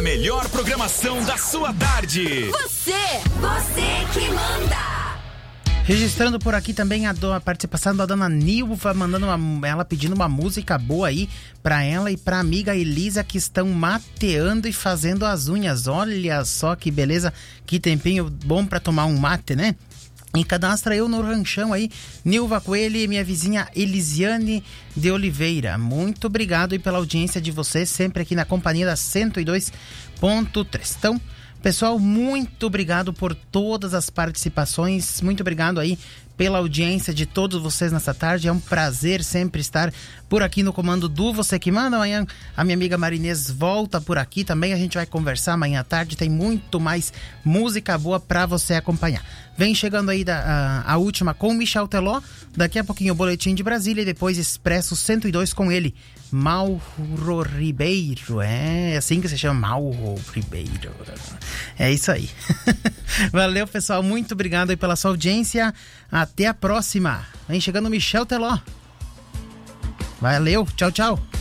A melhor programação da sua tarde. Você que manda. Registrando por aqui também a participação da dona Nilva, mandando ela pedindo uma música boa aí pra ela e pra amiga Elisa, que estão mateando e fazendo as unhas. Olha só que beleza, que tempinho bom pra tomar um mate, né? E cadastra eu no ranchão aí, Nilva Coelho e minha vizinha Elisiane de Oliveira. Muito obrigado aí pela audiência de vocês, sempre aqui na companhia da 102.3. Então, pessoal, muito obrigado por todas as participações, muito obrigado aí pela audiência de todos vocês nessa tarde. É um prazer sempre estar por aqui no comando do Você Que Manda. Amanhã a minha amiga Marinês volta por aqui também, a gente vai conversar amanhã à tarde, tem muito mais música boa pra você acompanhar. Vem chegando aí a última com Michel Teló, daqui a pouquinho o Boletim de Brasília e depois Expresso 102 com ele, Mauro Ribeiro. É assim que se chama, Mauro Ribeiro. É isso aí. Valeu, pessoal, muito obrigado aí pela sua audiência. Até a próxima. Vem chegando o Michel Teló. Valeu, tchau, tchau.